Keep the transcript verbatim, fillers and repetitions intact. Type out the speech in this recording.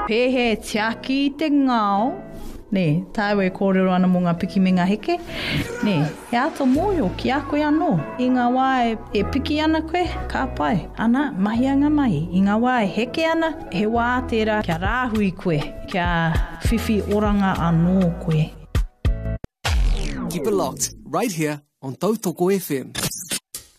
Pehe tiaki te ngao. Ne, tāu e kōrero ana mō ngā piki me ngā heke. Ne, he ato mōio ki a koe anō. I ngā wā e, e piki ana koe, ka pai. Ana, mahi anga mahi. I ngā wā e heke ana, he wā tērā kia rāhui koe, kia whiwhi oranga anō koe. Keep it locked, right here on Tautoko F M.